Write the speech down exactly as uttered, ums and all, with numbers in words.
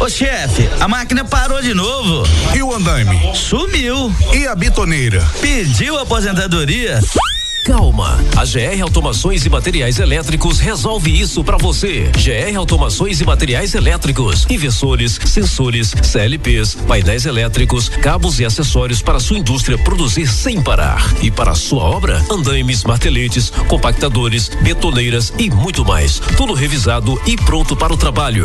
Ô chefe, a máquina parou de novo. E o andaime? Sumiu. E a bitoneira? Pediu aposentadoria? Calma, a G R Automações e Materiais Elétricos resolve isso pra você. G R Automações e Materiais Elétricos, inversores, sensores, C L Ps, painéis elétricos, cabos e acessórios para sua indústria produzir sem parar. E para a sua obra, andaimes, marteletes, compactadores, betoneiras e muito mais. Tudo revisado e pronto para o trabalho.